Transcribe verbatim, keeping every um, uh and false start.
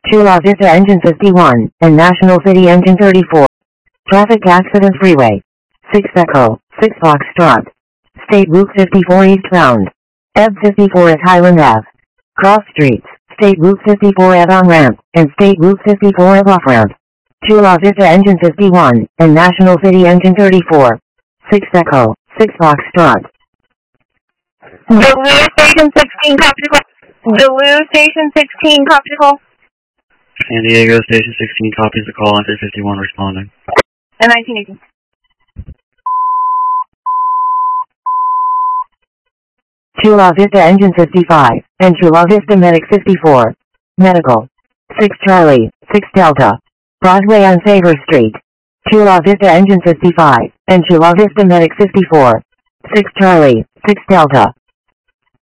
Chula Vista Engine fifty-one, and National City Engine thirty-four. Traffic Accident Freeway. six Echo, six Foxtrot. State Route fifty-four eastbound. E B fifty-four at Highland Avenue. Cross streets, State Route fifty-four at on-ramp, and State Route fifty-four at off-ramp. Chula Vista Engine fifty-one, and National City Engine thirty-four. six Echo, six Foxtrot. Duluth Station sixteen, copy to call. Duluth Station sixteen, copy to call. San Diego Station sixteen copies the call, Enter fifty-one responding. And nineteen eighty. Chula Vista Engine fifty-five, and Chula Vista Medic fifty-four. Medical. six Charlie, six Delta. Broadway on Favor Street. Chula Vista Engine fifty-five, and Chula Vista Medic fifty-four. six Charlie, six Delta.